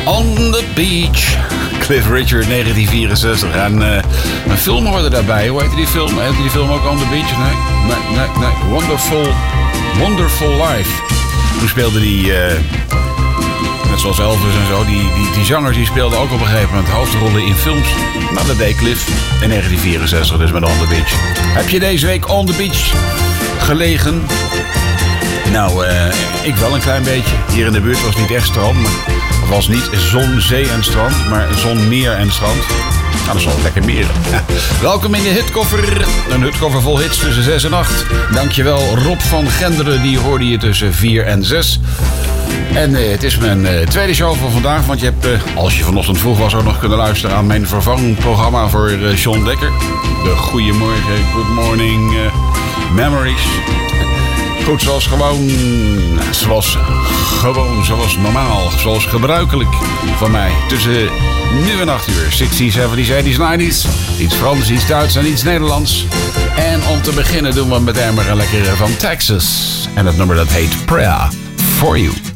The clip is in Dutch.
On the Beach. Cliff Richard, 1964. En een film hoorde daarbij. Hoe heette die film? Heette die film ook On the Beach? Nee. Wonderful Life. Toen speelde die... net zoals Elvis en zo. Die zangers die speelden ook op een gegeven moment hoofdrollen in films. Nou, dat deed Cliff in 1964, dus met On the Beach. Heb je deze week On the Beach gelegen? Nou, ik wel een klein beetje. Hier in de buurt was niet echt strand. Maar het was niet zon, zee en strand, maar zon, meer en strand. Nou, dat is wel lekker meer. Ja. Welkom in de hitkoffer. Een hitkoffer vol hits tussen 6 en 8. Dankjewel Rob van Genderen, die hoorde je tussen 4 en 6. En het is mijn tweede show van vandaag. Want je hebt, als je vanochtend vroeg was, ook nog kunnen luisteren aan mijn vervangprogramma voor John Dekker. De Goeiemorgen, Good Morning Memories. Goed, zoals normaal, zoals gebruikelijk van mij. Tussen nu en 8 uur. 60s, 70s, 80s, 90s. Iets Frans, iets Duits en iets Nederlands. En om te beginnen doen we meteen maar een lekkere van Texas. En het nummer dat heet Prayer for You.